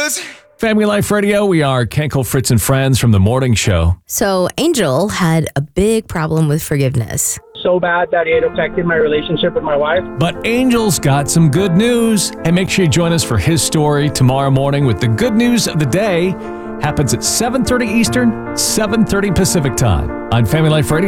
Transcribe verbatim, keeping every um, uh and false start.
was. Family Life Radio, we are Kenkel, Fritz, and Friends from the morning show. So Angel had a big problem with forgiveness. So bad that it affected my relationship with my wife. But Angel's got some good news. And make sure you join us for his story tomorrow morning with the good news of the day. Happens at seven thirty Eastern, seven thirty Pacific time on Family Life Radio.